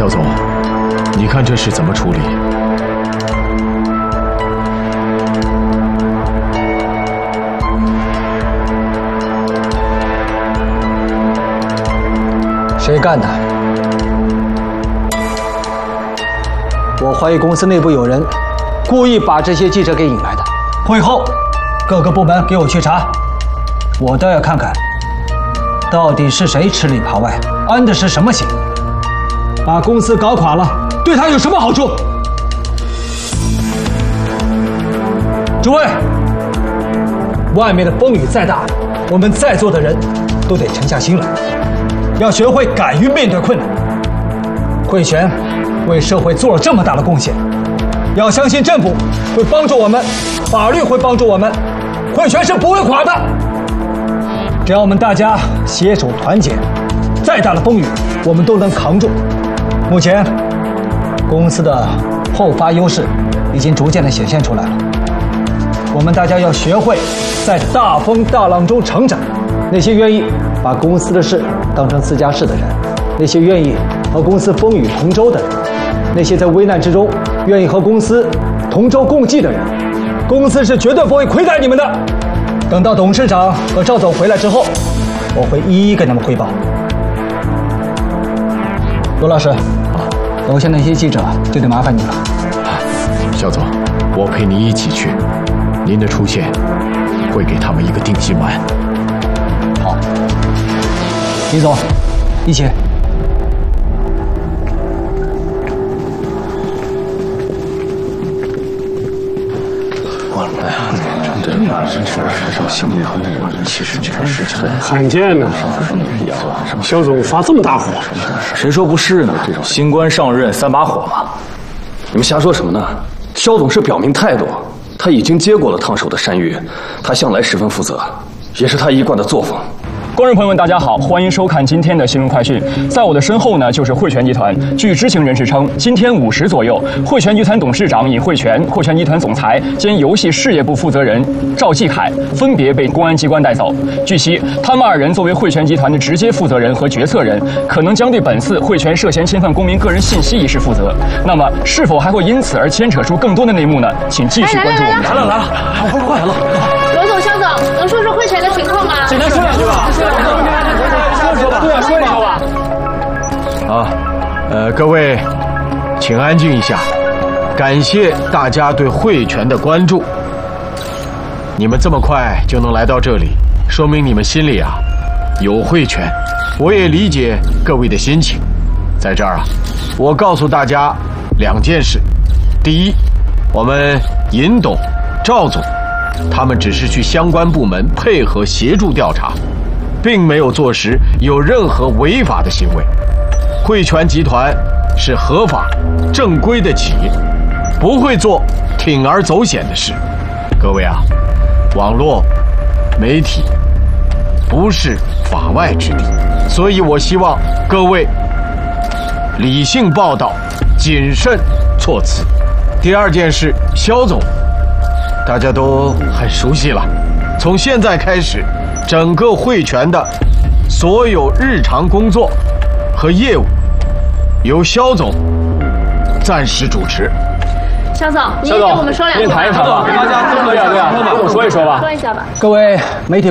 肖总，你看这事怎么处理？ 谁干的？我怀疑公司内部有人故意把这些记者给引来的。会后，各个部门给我去查，我倒要看看，到底是谁吃里扒外，安的是什么心？把公司搞垮了，对他有什么好处？诸位，外面的风雨再大，我们在座的人都得沉下心来。要学会敢于面对困难。汇泉为社会做了这么大的贡献，要相信政府会帮助我们，法律会帮助我们，汇泉是不会垮的。只要我们大家携手团结，再大的风雨我们都能扛住。目前，公司的后发优势已经逐渐的显现出来了。我们大家要学会在大风大浪中成长。那些愿意把公司的事当成自家事的人，那些愿意和公司风雨同舟的人，那些在危难之中愿意和公司同舟共济的人，公司是绝对不会亏待你们的。等到董事长和赵总回来之后，我会一一跟他们汇报。罗老师，楼下那些记者就得麻烦你了。 肖总，我陪你一起去，您的出现会给他们一个定心丸。 好，李总，一起。 罕见呢，肖总发这么大火， 谁说不是呢？新官上任3把火嘛。 你们瞎说什么呢？肖总是表明态度，他已经接过了烫手的山芋，他向来十分负责，也是他一贯的作风。 观众朋友们，大家好，欢迎收看今天的新闻快讯。在我的身后呢，就是汇泉集团。据知情人士称，今天5时左右，汇泉集团董事长尹汇泉、汇泉集团总裁兼游戏事业部负责人赵继凯分别被公安机关带走。据悉，他们2人作为汇泉集团的直接负责人和决策人，可能将对本次汇泉涉嫌侵犯公民个人信息一事负责。那么，是否还会因此而牵扯出更多的内幕呢？请继续关注我们。 来了，快来了！ 罗总、肖总，能说说汇泉的情况吗？ 简单说2句吧。对啊，说2 吧。各位，请安静一下。感谢大家对汇泉的关注。你们这么快就能来到这里，说明你们心里有汇泉。我也理解各位的心情。在这儿我告诉大家2件事。第一，我们尹董、赵总，他们只是去相关部门配合协助调查，并没有坐实有任何违法的行为。汇泉集团是合法正规的企业，不会做铤而走险的事。各位网络媒体不是法外之地，所以我希望各位理性报道，谨慎措辞。第2件事，肖总大家都很熟悉了。从现在开始，整个汇泉的所有日常工作和业务由肖总暂时主持。 肖总，你也给我们说2句。 谈一谈吧，大家对啊，跟我说一说吧。 说一下吧。 各位媒体